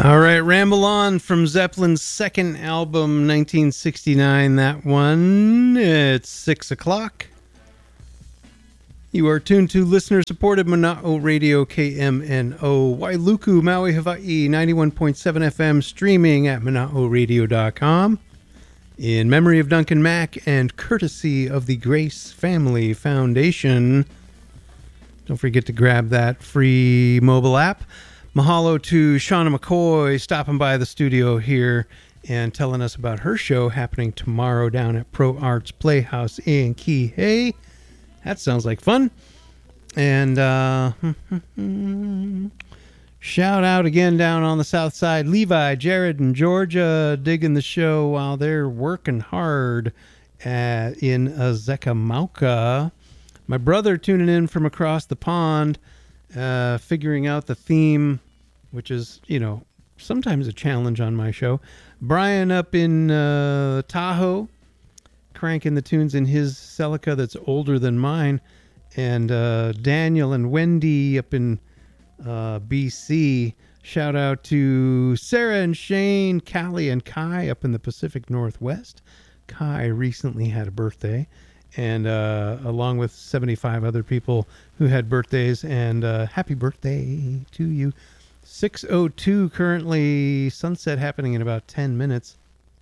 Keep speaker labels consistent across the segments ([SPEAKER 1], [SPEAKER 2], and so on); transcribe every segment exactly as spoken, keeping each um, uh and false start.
[SPEAKER 1] All right, Ramble On from Zeppelin's second album, nineteen sixty-nine. That one. It's six o'clock. You are tuned to listener-supported Mana'o Radio, K M N O, Wailuku, Maui, Hawaii, ninety-one point seven F M, streaming at mana'o radio dot com. In memory of Duncan Mack and courtesy of the Grace Family Foundation. Don't forget to grab that free mobile app. Mahalo to Shauna McCoy stopping by the studio here and telling us about her show happening tomorrow down at Pro Arts Playhouse in Kihei. That sounds like fun. And uh, shout out again down on the south side. Levi, Jared, and Georgia digging the show while they're working hard at, in Azekimauka. My brother tuning in from across the pond, uh, figuring out the theme, which is, you know, sometimes a challenge on my show. Brian up in uh, Tahoe, cranking the tunes in his Celica that's older than mine. And uh, Daniel and Wendy up in uh, B C. Shout out to Sarah and Shane, Callie and Kai up in the Pacific Northwest. Kai recently had a birthday. And uh, along with seventy-five other people who had birthdays. And uh, happy birthday to you. six oh two currently, sunset happening in about ten minutes.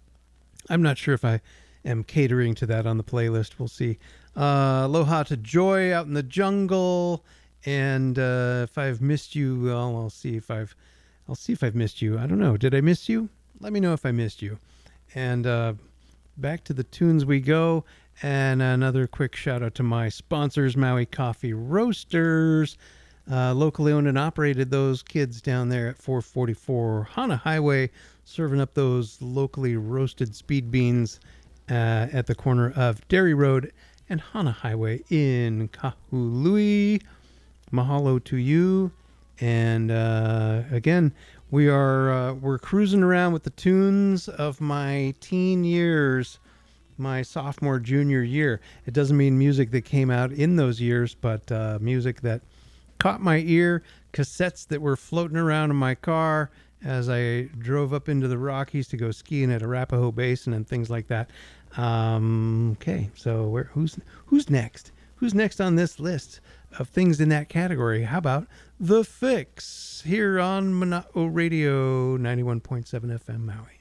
[SPEAKER 1] I'm not sure if I am catering to that on the playlist. We'll see. Uh, aloha to Joy out in the jungle. And uh, if I've missed you, well, I'll see if I've I'll see if I've missed you. I don't know. Did I miss you? Let me know if I missed you. And uh, back to the tunes we go. And another quick shout out to my sponsors, Maui Coffee Roasters. Uh, locally owned and operated, those kids down there at four forty-four Hana Highway, serving up those locally roasted speed beans uh, at the corner of Dairy Road and Hana Highway in Kahului. Mahalo to you. And uh, again, we are uh, we're cruising around with the tunes of my teen years, my sophomore, junior year. It doesn't mean music that came out in those years, but uh, music that caught my ear, cassettes that were floating around in my car as I drove up into the Rockies to go skiing at Arapahoe Basin and things like that. Um, okay, so where, who's who's next? Who's next on this list of things in that category? How about The Fix here on Mana'o Radio, ninety-one point seven F M Maui.